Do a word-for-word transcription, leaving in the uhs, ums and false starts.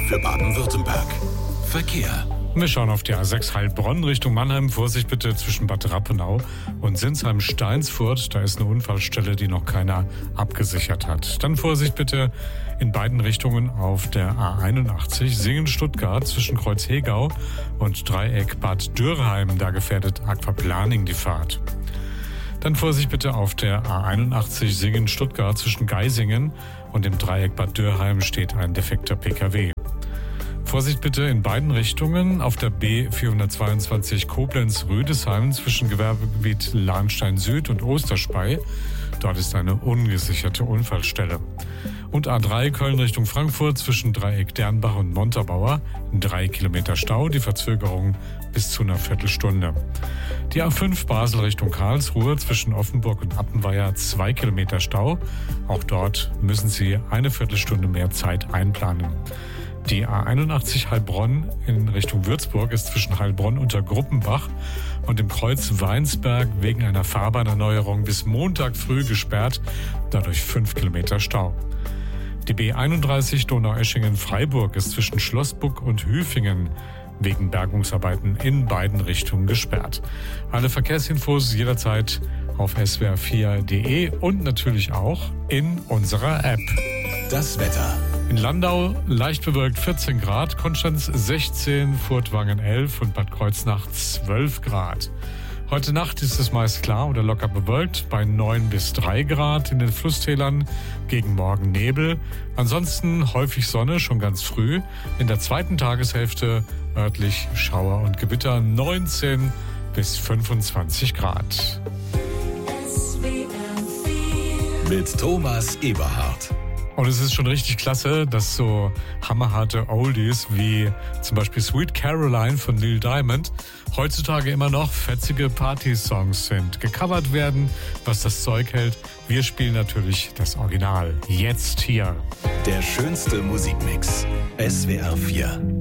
für Baden-Württemberg. Verkehr. Wir schauen auf die A sechs Heilbronn Richtung Mannheim. Vorsicht bitte zwischen Bad Rappenau und Sinsheim-Steinsfurt. Da ist eine Unfallstelle, die noch keiner abgesichert hat. Dann Vorsicht bitte in beiden Richtungen auf der A einundachtzig Singen-Stuttgart zwischen Kreuz-Hegau und Dreieck Bad Dürrheim. Da gefährdet Aquaplaning die Fahrt. Dann Vorsicht bitte auf der A einundachtzig Singen-Stuttgart zwischen Geisingen und dem Dreieck Bad Dürrheim steht ein defekter P K W. Vorsicht bitte in beiden Richtungen auf der B vierhundertzweiundzwanzig Koblenz-Rüdesheim zwischen Gewerbegebiet Lahnstein Süd und Osterspey. Dort ist eine ungesicherte Unfallstelle. Und A drei Köln Richtung Frankfurt zwischen Dreieck Dernbach und Montabaur. Drei Kilometer Stau, die Verzögerung bis zu einer Viertelstunde. Die A fünf Basel Richtung Karlsruhe zwischen Offenburg und Appenweier zwei Kilometer Stau. Auch dort müssen Sie eine Viertelstunde mehr Zeit einplanen. Die A einundachtzig Heilbronn in Richtung Würzburg ist zwischen Heilbronn unter Gruppenbach und dem Kreuz Weinsberg wegen einer Fahrbahnerneuerung bis Montag früh gesperrt, dadurch fünf Kilometer Stau. Die B einunddreißig Donaueschingen-Freiburg ist zwischen Schlossbuck und Hüfingen wegen Bergungsarbeiten in beiden Richtungen gesperrt. Alle Verkehrsinfos jederzeit auf s w r vier punkt d e und natürlich auch in unserer App. Das Wetter. In Landau leicht bewölkt vierzehn Grad, Konstanz sechzehn, Furtwangen elf und Bad Kreuznach zwölf Grad. Heute Nacht ist es meist klar oder locker bewölkt bei neun bis drei Grad in den Flusstälern, gegen Morgen Nebel. Ansonsten häufig Sonne, schon ganz früh. In der zweiten Tageshälfte örtlich Schauer und Gewitter neunzehn bis fünfundzwanzig Grad. Mit Thomas Eberhardt. Und es ist schon richtig klasse, dass so hammerharte Oldies wie zum Beispiel Sweet Caroline von Neil Diamond heutzutage immer noch fetzige Party-Songs sind, gecovert werden, was das Zeug hält. Wir spielen natürlich das Original. Jetzt hier. Der schönste Musikmix. S W R vier.